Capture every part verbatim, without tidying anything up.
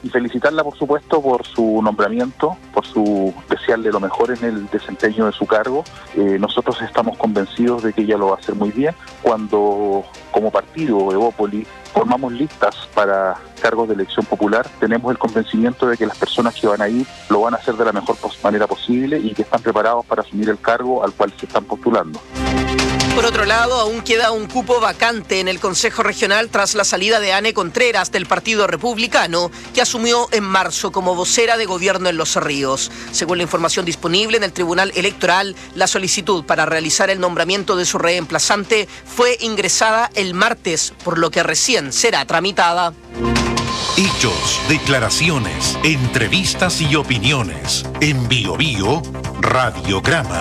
y felicitarla, por supuesto, por su nombramiento, por su desearle lo mejor en el desempeño de su cargo. Eh, nosotros estamos convencidos de que ella lo va a hacer muy bien. Cuando, como partido Evópolis, formamos listas para cargos de elección popular, tenemos el convencimiento de que las personas que van a ir lo van a hacer de la mejor manera posible y que están preparados para asumir el cargo al cual se están postulando. Por otro lado, aún queda un cupo vacante en el Consejo Regional tras la salida de Anne Contreras del Partido Republicano, que asumió en marzo como vocera de gobierno en Los Ríos. Según la información disponible en el Tribunal Electoral, la solicitud para realizar el nombramiento de su reemplazante fue ingresada el martes, por lo que recién será tramitada. Hechos, declaraciones, entrevistas y opiniones. En Bio Bio, Radiograma.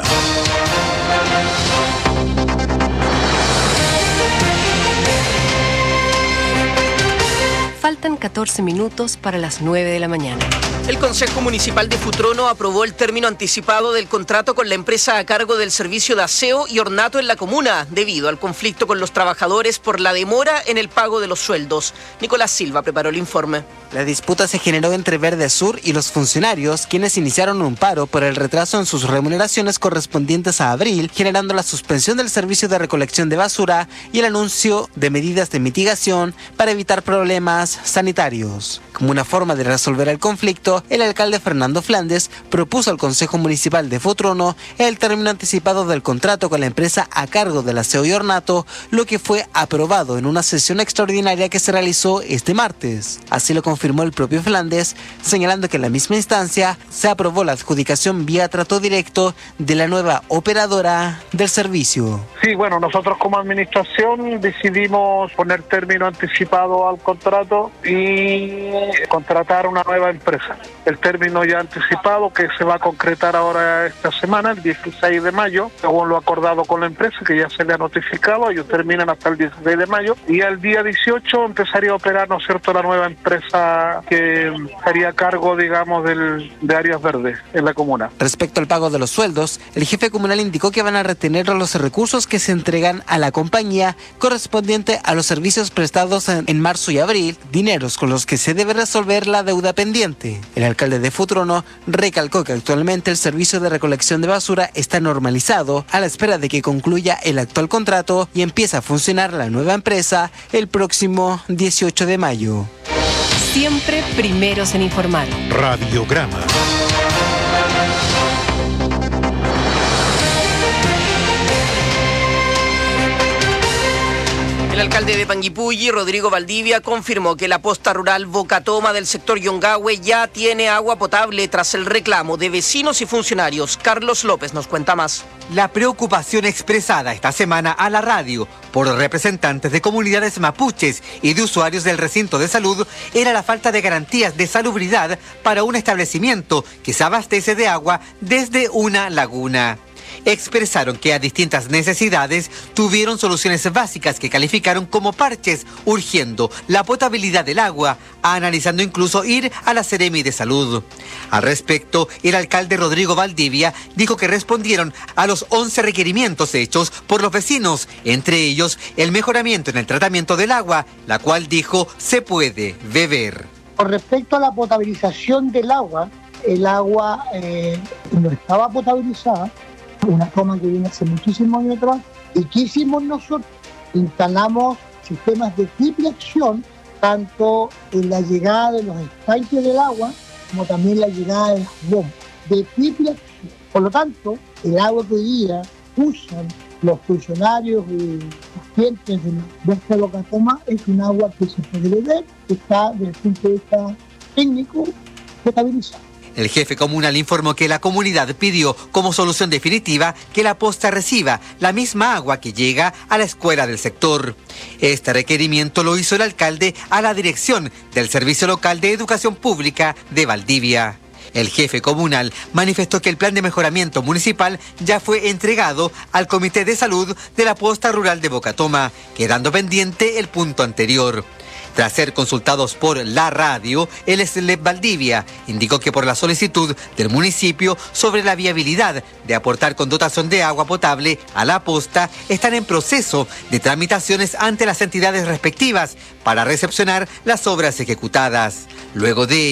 Faltan catorce minutos para las nueve de la mañana. El Consejo Municipal de Futrono aprobó el término anticipado del contrato con la empresa a cargo del servicio de aseo y ornato en la comuna, debido al conflicto con los trabajadores por la demora en el pago de los sueldos. Nicolás Silva preparó el informe. La disputa se generó entre Verde Sur y los funcionarios, quienes iniciaron un paro por el retraso en sus remuneraciones correspondientes a abril, generando la suspensión del servicio de recolección de basura y el anuncio de medidas de mitigación para evitar problemas sanitarios. Como una forma de resolver el conflicto, el alcalde Fernando Flandes propuso al Consejo Municipal de Futrono el término anticipado del contrato con la empresa a cargo del aseo y ornato, lo que fue aprobado en una sesión extraordinaria que se realizó este martes. Así lo confirmó el propio Flandes, señalando que en la misma instancia se aprobó la adjudicación vía trato directo de la nueva operadora del servicio. Sí, bueno, nosotros como administración decidimos poner término anticipado al contrato y contratar una nueva empresa. El término ya anticipado que se va a concretar ahora esta semana, el dieciséis de mayo, según lo acordado con la empresa, que ya se le ha notificado, ellos terminan hasta el dieciséis de mayo, y el día dieciocho empezaría a operar, ¿no es cierto?, la nueva empresa que estaría a cargo, digamos, del, de áreas verdes en la comuna. Respecto al pago de los sueldos, el jefe comunal indicó que van a retener los recursos que se entregan a la compañía correspondiente a los servicios prestados en, en marzo y abril, dineros con los que se debe resolver la deuda pendiente. El alcalde de Futrono recalcó que actualmente el servicio de recolección de basura está normalizado a la espera de que concluya el actual contrato y empiece a funcionar la nueva empresa el próximo dieciocho de mayo. Siempre primeros en informar. Radiograma. El alcalde de Panguipulli, Rodrigo Valdivia, confirmó que la posta rural Bocatoma del sector Yongahue ya tiene agua potable tras el reclamo de vecinos y funcionarios. Carlos López nos cuenta más. La preocupación expresada esta semana a la radio por representantes de comunidades mapuches y de usuarios del recinto de salud era la falta de garantías de salubridad para un establecimiento que se abastece de agua desde una laguna. Expresaron que a distintas necesidades tuvieron soluciones básicas que calificaron como parches, urgiendo la potabilidad del agua, analizando incluso ir a la Seremi de Salud. Al respecto, el alcalde Rodrigo Valdivia dijo que respondieron a los once requerimientos hechos por los vecinos, entre ellos el mejoramiento en el tratamiento del agua, la cual dijo se puede beber. Con respecto a la potabilización del agua, el agua eh, no estaba potabilizada, una toma que viene hace muchísimos años atrás. ¿Y qué hicimos nosotros? Instalamos sistemas de triple acción, tanto en la llegada de los estanques del agua, como también la llegada de las bombas, de triple acción. Por lo tanto, el agua que hoy día usan los funcionarios y los clientes de nuestra Bocatoma es un agua que se puede beber, que está desde el punto de vista técnico potabilizado. El jefe comunal informó que la comunidad pidió como solución definitiva que la posta reciba la misma agua que llega a la escuela del sector. Este requerimiento lo hizo el alcalde a la dirección del Servicio Local de Educación Pública de Valdivia. El jefe comunal manifestó que el plan de mejoramiento municipal ya fue entregado al Comité de Salud de la Posta Rural de Bocatoma, quedando pendiente el punto anterior. Tras ser consultados por la radio, el S L E P Valdivia indicó que por la solicitud del municipio sobre la viabilidad de aportar con dotación de agua potable a la posta, están en proceso de tramitaciones ante las entidades respectivas para recepcionar las obras ejecutadas. Luego de